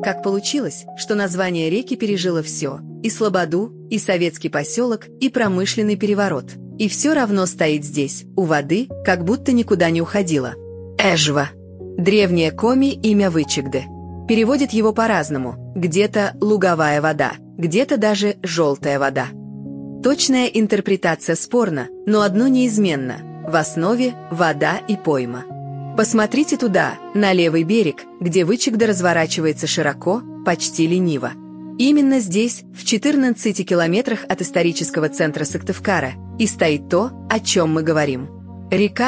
как получилось, что название реки пережило все – и слободу, и советский поселок, и промышленный переворот. И все равно стоит здесь, у воды, как будто никуда не уходила. Эжва. Древнее коми имя Вычегды. Переводит его по-разному. Где-то луговая вода, где-то даже желтая вода. Точная интерпретация спорна, но одно неизменно – в основе вода и пойма. Посмотрите туда, на левый берег, где Вычегда разворачивается широко, почти лениво. Именно здесь, в 14 километрах от исторического центра Сыктывкара, и стоит то, о чем мы говорим. Река